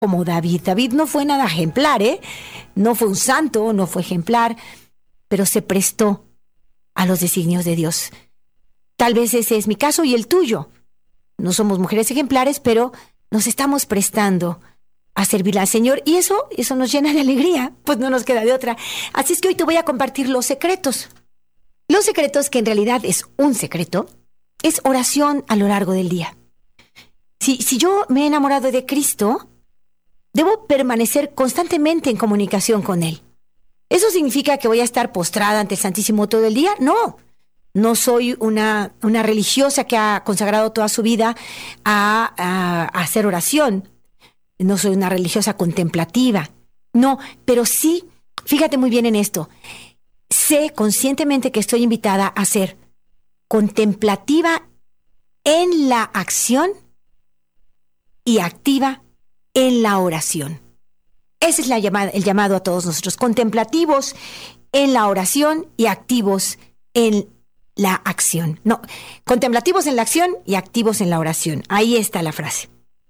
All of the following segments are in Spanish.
como David. David no fue nada ejemplar, ¿eh? No fue un santo, no fue ejemplar, pero se prestó a los designios de Dios. Tal vez ese es mi caso y el tuyo. No somos mujeres ejemplares, pero nos estamos prestando a servirle al Señor y eso nos llena de alegría, pues no nos queda de otra. Así es que hoy te voy a compartir los secretos. Los secretos, que en realidad es un secreto, es oración a lo largo del día. Si yo me he enamorado de Cristo, debo permanecer constantemente en comunicación con Él. ¿Eso significa que voy a estar postrada ante el Santísimo todo el día? No soy una religiosa que ha consagrado toda su vida a hacer oración. No soy una religiosa contemplativa. No, pero sí, fíjate muy bien en esto. Sé conscientemente que estoy invitada a ser contemplativa en la acción y activa en la oración. Ese es el llamado a todos nosotros, contemplativos en la oración y activos en la acción. No, contemplativos en la acción y activos en la oración. Ahí está la frase.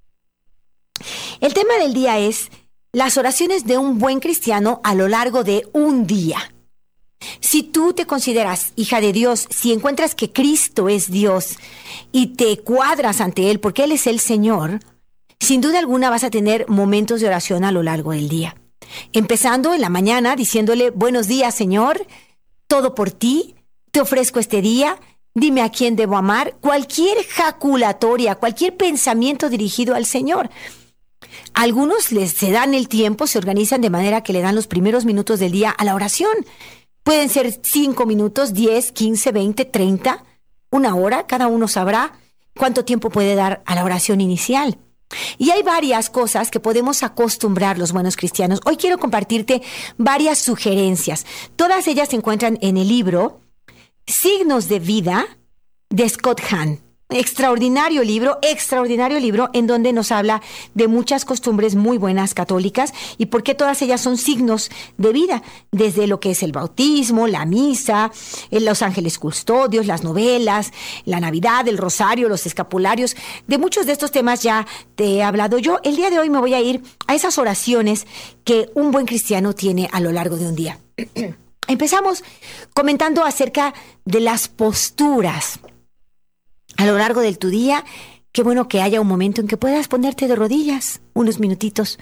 El tema del día es las oraciones de un buen cristiano a lo largo de un día. Si tú te consideras hija de Dios, si encuentras que Cristo es Dios y te cuadras ante Él porque Él es el Señor, sin duda alguna vas a tener momentos de oración a lo largo del día. Empezando en la mañana diciéndole, buenos días, Señor, todo por ti, te ofrezco este día, dime a quién debo amar, cualquier jaculatoria, cualquier pensamiento dirigido al Señor. Algunos se dan el tiempo, se organizan de manera que le dan los primeros minutos del día a la oración. Pueden ser 5 minutos, 10, 15, 20, 30, una hora, cada uno sabrá cuánto tiempo puede dar a la oración inicial. Y hay varias cosas que podemos acostumbrar los buenos cristianos. Hoy quiero compartirte varias sugerencias. Todas ellas se encuentran en el libro Signos de Vida de Scott Hahn. Extraordinario libro en donde nos habla de muchas costumbres muy buenas católicas y por qué todas ellas son signos de vida, desde lo que es el bautismo, la misa, los ángeles custodios, las novelas, la Navidad, el rosario, los escapularios. De muchos de estos temas ya te he hablado yo. El día de hoy me voy a ir a esas oraciones que un buen cristiano tiene a lo largo de un día. Empezamos comentando acerca de las posturas. A lo largo de tu día, qué bueno que haya un momento en que puedas ponerte de rodillas, unos minutitos.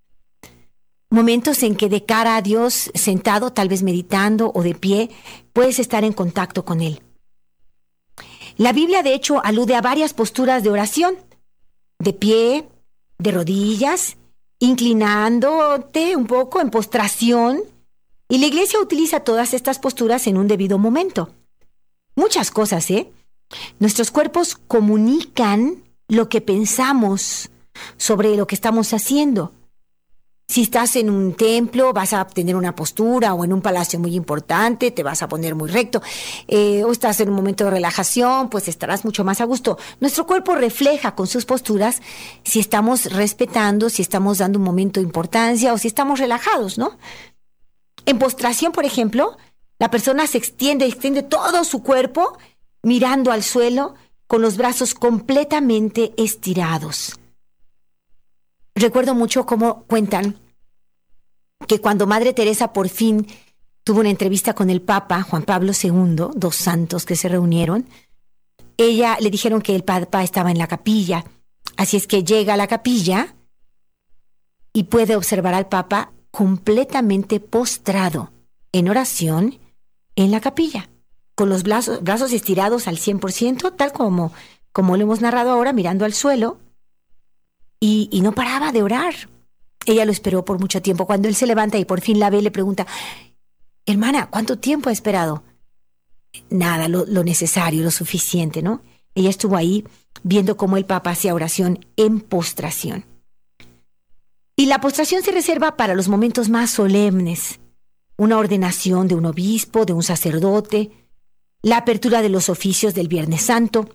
Momentos en que de cara a Dios, sentado, tal vez meditando o de pie, puedes estar en contacto con Él. La Biblia, de hecho, alude a varias posturas de oración. De pie, de rodillas, inclinándote un poco en postración. Y la Iglesia utiliza todas estas posturas en un debido momento. Muchas cosas, Nuestros cuerpos comunican lo que pensamos sobre lo que estamos haciendo. Si estás en un templo, vas a tener una postura, o en un palacio muy importante, te vas a poner muy recto. O estás en un momento de relajación, pues estarás mucho más a gusto. Nuestro cuerpo refleja con sus posturas si estamos respetando, si estamos dando un momento de importancia o si estamos relajados, ¿no? En postración, por ejemplo, la persona se extiende todo su cuerpo mirando al suelo con los brazos completamente estirados. Recuerdo mucho cómo cuentan que cuando Madre Teresa por fin tuvo una entrevista con el Papa Juan Pablo II, dos santos que se reunieron, le dijeron que el Papa estaba en la capilla. Así es que llega a la capilla y puede observar al Papa completamente postrado en oración en la capilla, con los brazos estirados al 100%, tal como lo hemos narrado ahora, mirando al suelo, y no paraba de orar. Ella lo esperó por mucho tiempo. Cuando él se levanta y por fin la ve, le pregunta, hermana, ¿cuánto tiempo ha esperado? Nada, lo necesario, lo suficiente, ¿no? Ella estuvo ahí viendo cómo el Papa hacía oración en postración. Y la postración se reserva para los momentos más solemnes, una ordenación de un obispo, de un sacerdote, la apertura de los oficios del Viernes Santo.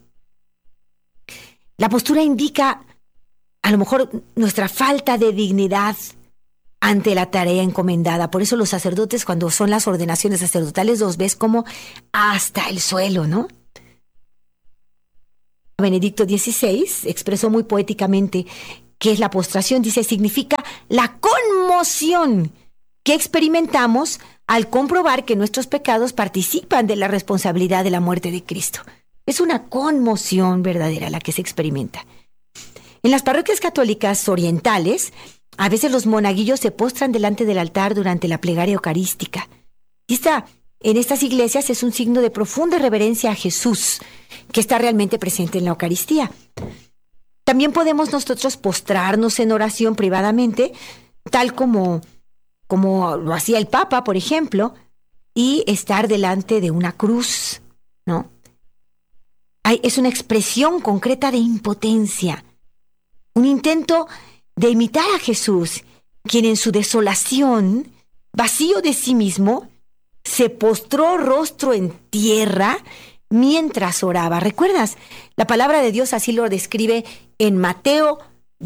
La postura indica a lo mejor nuestra falta de dignidad ante la tarea encomendada. Por eso los sacerdotes, cuando son las ordenaciones sacerdotales, los ves como hasta el suelo, ¿no? Benedicto XVI expresó muy poéticamente ¿Qué es la postración? Dice, significa la conmoción que experimentamos al comprobar que nuestros pecados participan de la responsabilidad de la muerte de Cristo. Es una conmoción verdadera la que se experimenta. En las parroquias católicas orientales, a veces los monaguillos se postran delante del altar durante la plegaria eucarística. En estas iglesias es un signo de profunda reverencia a Jesús, que está realmente presente en la Eucaristía. También podemos nosotros postrarnos en oración privadamente, tal como lo hacía el Papa, por ejemplo, y estar delante de una cruz, ¿no? Es una expresión concreta de impotencia, un intento de imitar a Jesús, quien en su desolación, vacío de sí mismo, se postró rostro en tierra mientras oraba. ¿Recuerdas? La palabra de Dios así lo describe en Mateo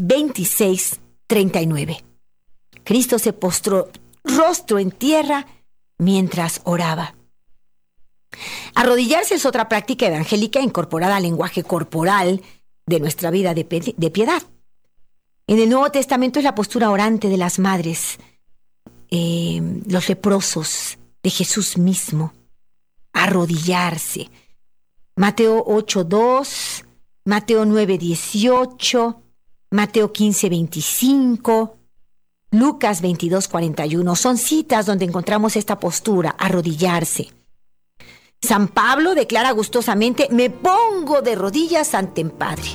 26:39. Cristo se postró rostro en tierra mientras oraba. Arrodillarse es otra práctica evangélica incorporada al lenguaje corporal de nuestra vida de piedad. En el Nuevo Testamento es la postura orante de las madres, los leprosos, de Jesús mismo. Arrodillarse. Mateo 8:2, Mateo 9:18, Mateo 15:25, Lucas 22:41. Son citas donde encontramos esta postura, arrodillarse. San Pablo declara gustosamente, me pongo de rodillas ante el Padre.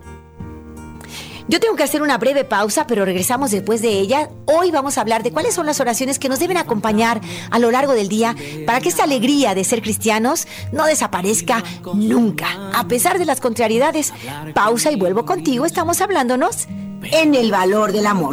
Yo tengo que hacer una breve pausa, pero regresamos después de ella. Hoy vamos a hablar de cuáles son las oraciones que nos deben acompañar a lo largo del día para que esta alegría de ser cristianos no desaparezca nunca, a pesar de las contrariedades. Pausa y vuelvo contigo. Estamos hablándonos en el valor del amor.